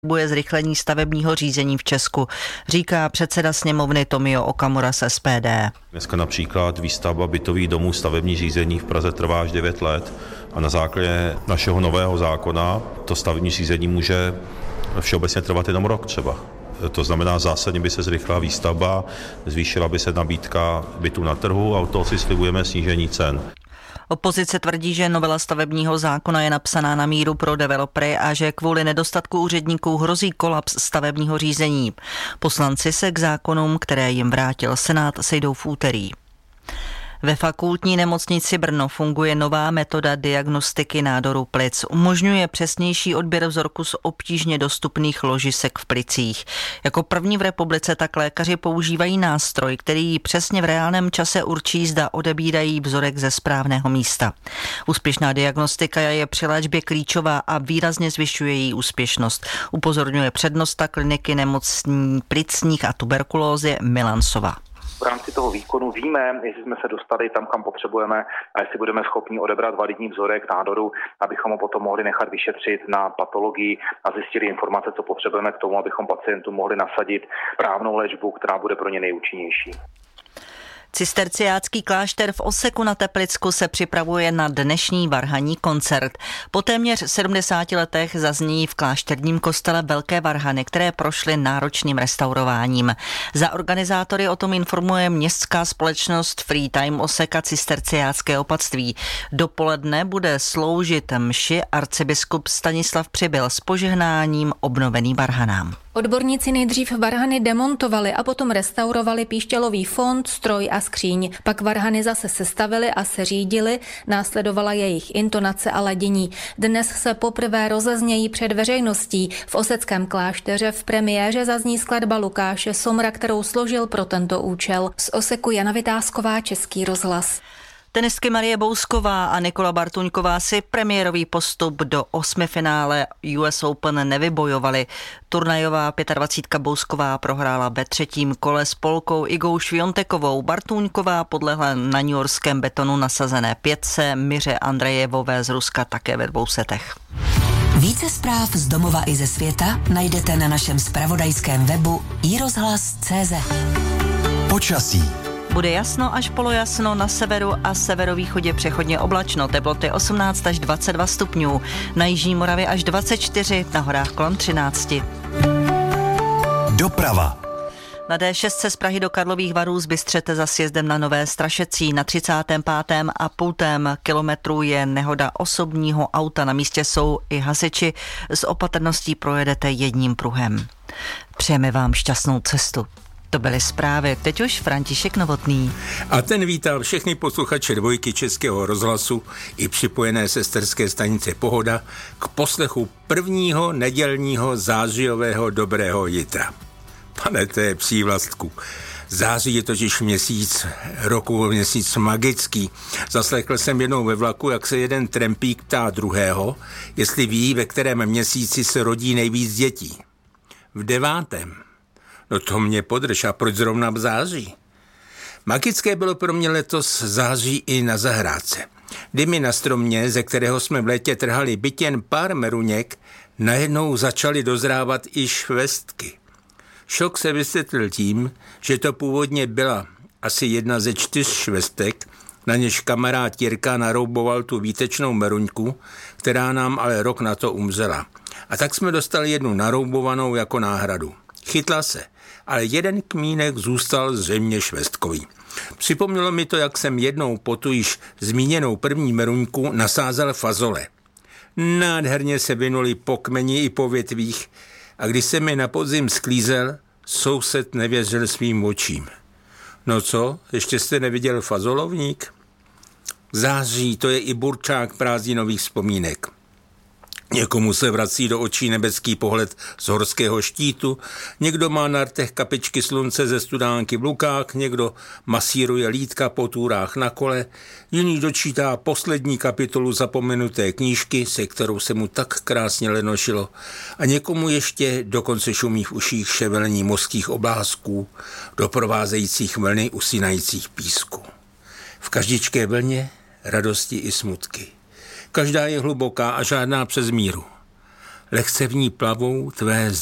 Bude zrychlení stavebního řízení v Česku, říká předseda sněmovny Tomio Okamura z SPD. Dneska například výstavba bytových domů, stavební řízení v Praze trvá až 9 let a na základě našeho nového zákona to stavební řízení může všeobecně trvat jenom rok třeba. To znamená, zásadně by se zrychlila výstavba, zvýšila by se nabídka bytů na trhu a od toho si slibujeme snížení cen. Opozice tvrdí, že novela stavebního zákona je napsaná na míru pro developery a že kvůli nedostatku úředníků hrozí kolaps stavebního řízení. Poslanci se k zákonům, které jim vrátil Senát, sejdou v úterý. Ve fakultní nemocnici Brno funguje nová metoda diagnostiky nádoru plic. Umožňuje přesnější odběr vzorku z obtížně dostupných ložisek v plicích. Jako první v republice tak lékaři používají nástroj, který přesně v reálném čase určí, zda odebírají vzorek ze správného místa. Úspěšná diagnostika je při léčbě klíčová a výrazně zvyšuje její úspěšnost. Upozorňuje přednosta kliniky nemocní plicních a tuberkulózy Milan Sova. V rámci toho výkonu víme, jestli jsme se dostali tam, kam potřebujeme a jestli budeme schopni odebrat validní vzorek nádoru, abychom ho potom mohli nechat vyšetřit na patologii a zjistili informace, co potřebujeme k tomu, abychom pacientu mohli nasadit správnou léčbu, která bude pro ně nejúčinnější. Cisterciácký klášter v Oseku na Teplicku se připravuje na dnešní varhanní koncert. Po téměř 70 letech zazní v klášterním kostele velké varhany, které prošly náročným restaurováním. Za organizátory o tom informuje městská společnost Free Time Oseka Cisterciácké opatství. Dopoledne bude sloužit mši arcibiskup Stanislav Přibyl s požehnáním obnovený varhanám. Odborníci nejdřív varhany demontovali a potom restaurovali píšťalový fond, stroj a skříň. Pak varhany zase sestavili a seřídili, následovala jejich intonace a ladění. Dnes se poprvé rozeznějí před veřejností. V oseckém klášteře v premiéře zazní skladba Lukáše Somra, kterou složil pro tento účel. Z Oseku Jana Vytázková, Český rozhlas. Tenistky Marie Bousková a Nikola Bartuňková si premiérový postup do 8. finále US Open nevybojovaly. Turnajová 25. Bousková prohrála ve 3. kole s Polkou Igou Šviontekovou. Bartuňková podlehla na newyorském betonu nasazené 5. Miře Andrejevové z Ruska také ve 2 setech. Více zpráv z domova i ze světa najdete na našem zpravodajském webu iRozhlas.cz. Počasí. Bude jasno až polojasno, na severu a severovýchodě přechodně oblačno, teploty 18 až 22 stupňů, na jižní Moravě až 24, na horách kolem 13. Doprava. Na D6 z Prahy do Karlových Varů z Bystřete za sjezdem na Nové Strašecí na 35,5 kilometru je nehoda osobního auta. Na místě jsou i hasiči. S opatrností projedete jedním pruhem. Přejeme vám šťastnou cestu. To byly zprávy. Teď už František Novotný. A ten vítá všechny posluchače Dvojky Českého rozhlasu i připojené sesterské stanice Pohoda k poslechu prvního nedělního zářijového dobrého jitra. Pane, to je přívlastku. Září je totiž měsíc roku, měsíc magický. Zaslechl jsem jednou ve vlaku, jak se jeden trampík ptá druhého, jestli ví, ve kterém měsíci se rodí nejvíc dětí. V 9. No to mě podrž, a proč zrovna v září? Magické bylo pro mě letos září i na zahrádce. Dymy na stromě, ze kterého jsme v létě trhali byť jen pár meruněk, najednou začaly dozrávat i švestky. Šok se vysvětlil tím, že to původně byla asi jedna ze 4 švestek, na něž kamarád Jirka narouboval tu výtečnou meruňku, která nám ale rok na to umřela. A tak jsme dostali jednu naroubovanou jako náhradu. Chytla se, ale jeden kmínek zůstal zřejmě švestkový. Připomnělo mi to, jak jsem jednou po tu již zmíněnou první meruňku nasázel fazole. Nádherně se vinuli po kmeni i po větvích a když se mi na podzim sklízel, soused nevěřil svým očím. No co, ještě jste neviděl fazolovník? Září, to je i burčák prázdninových vzpomínek. Někomu se vrací do očí nebeský pohled z horského štítu, někdo má na rtech kapičky slunce ze studánky v lukách, někdo masíruje lítka po túrách na kole, jiný dočítá poslední kapitolu zapomenuté knížky, se kterou se mu tak krásně lenošilo, a někomu ještě dokonce šumí v uších ševelení mořských oblázků, doprovázejících vlny usínajících písku. V každičké vlně radosti i smutky. Každá je hluboká a žádná přes míru. lehce v ní plavou tvé